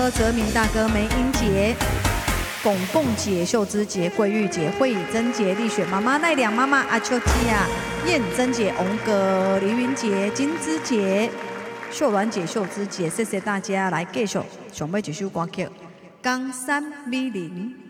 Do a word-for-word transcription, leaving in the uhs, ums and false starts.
哥、泽明大哥、梅英姐、巩凤姐、秀芝姐、桂玉姐、惠珍姐、丽雪妈妈、奈良妈妈、阿秋蒂亚、燕珍姐、翁哥、黎云姐、金枝姐、秀鸾姐、秀芝姐，谢谢大家来继续上尾一首歌曲《江山美人》。